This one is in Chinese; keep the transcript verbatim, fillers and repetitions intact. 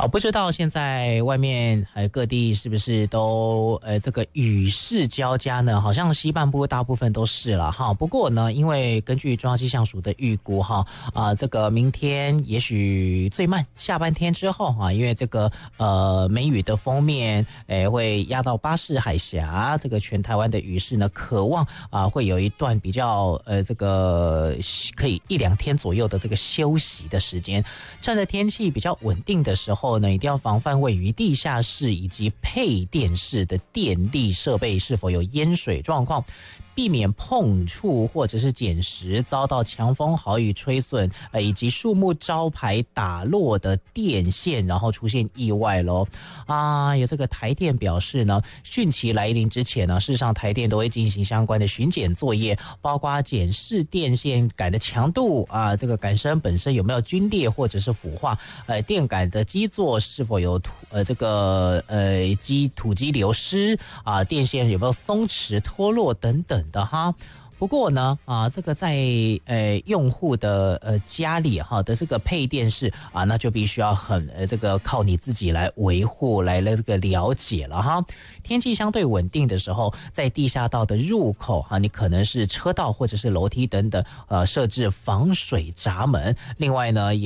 好，不知道现在外面呃各地是不是都呃这个雨势交加呢？好像西半部大部分都是了哈。不过呢，因为根据中央气象署的预估哈啊、呃，这个明天也许最慢下半天之后啊，因为这个呃梅雨的锋面诶、呃、会压到巴士海峡，这个全台湾的雨势呢，渴望啊、呃、会有一段比较呃这个可以一两天左右的这个休息的时间，趁着天气比较稳定的时候。后呢，一定要防范位于地下室以及配电室的电力设备是否有淹水状况，避免碰触或者是捡拾遭到强风豪雨吹损，呃，以及树木招牌打落的电线，然后出现意外喽。啊，有这个台电表示呢，汛期来临之前呢，事实上台电都会进行相关的巡检作业，包括检视电线杆的强度啊，这个杆身本身有没有龟裂或者是腐化，呃，电杆的基座是否有土呃这个呃基土基流失啊，电线有没有松弛脱落等等的哈。不过呢，啊，这个在呃用户的呃家里哈的这个配电室啊，那就必须要很呃这个靠你自己来维护，来了这个了解了哈。天气相对稳定的时候，在地下道的入口哈，你可能是车道或者是楼梯等等，呃，设置防水闸门。另外呢，也